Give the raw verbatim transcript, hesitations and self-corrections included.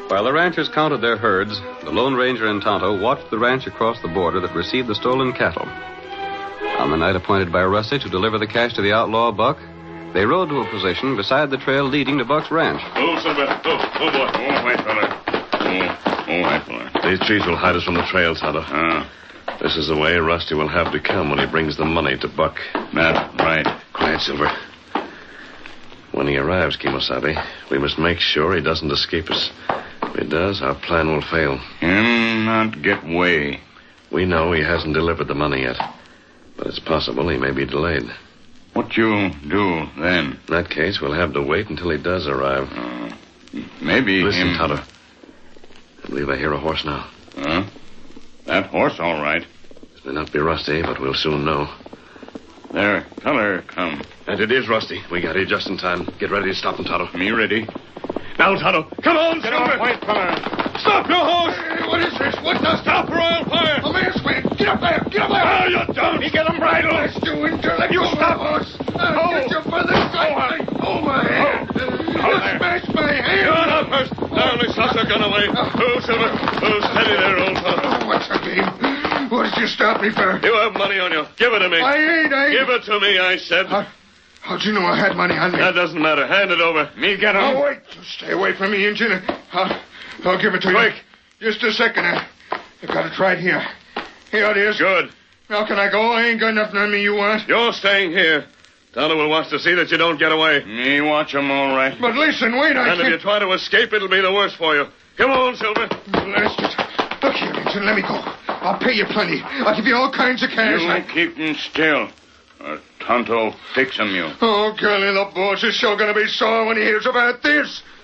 While the ranchers counted their herds, the Lone Ranger and Tonto watched the ranch across the border that received the stolen cattle. On the night appointed by Rusty to deliver the cash to the outlaw Buck, they rode to a position beside the trail leading to Buck's ranch. Oh, Silver. Oh, oh, boy. Oh, white fella. Oh, oh, white fella. These trees will hide us from the trail, Tonto. Ah. This is the way Rusty will have to come when he brings the money to Buck. That's right. Quiet, Silver. When he arrives, Kimosabe, we must make sure he doesn't escape us. If he does, our plan will fail. Him not get way. We know he hasn't delivered the money yet, but it's possible he may be delayed. What you do then? In that case, we'll have to wait until he does arrive. Uh, maybe Listen, him... Tonto. I believe I hear a horse now. Huh? That horse, all right. It may not be Rusty, but we'll soon know. There, feller come. And it is Rusty. We got here just in time. Get ready to stop him, Tonto. Me ready. Now, Tonto. Come on, Get Silver. off, white feller. Stop your horse! Hey, what is this? What the stop or I'll fire? A man's man! Get up there! Get up there! Ah, you don't! You get him bridled! Let's do until let you stop horse! I'll Oh. get you for the strike! Oh, my hand! Oh, You there. smashed my hand! You're not first. Now, only toss your gun away. Oh, Silver. Oh, steady there, old fellow. Oh, what's the game? What did you stop me for? You have money on you. Give it to me. I ain't, I ain't. Give it to me, I said. How, how'd you know I had money on me? That doesn't matter. Hand it over. Me get him. Oh, wait. Stay away from me, Injun. I'll, I'll give it to Quick. you. Just a second. I, I got it right here. Here it is. Good. Now can I go? I ain't got nothing on me you want. You're staying here. Tonto will watch to see that you don't get away. Me watch him, all right. But listen, wait, I And if can't... you try to escape, it'll be the worse for you. Come on, Silver. Blast it. Look here, Injun, let me go. I'll pay you plenty. I'll give you all kinds of cash. You I... keep him still. Or Tonto fix him you. Oh, girlie, the boss is sure going to be sore when he hears about this.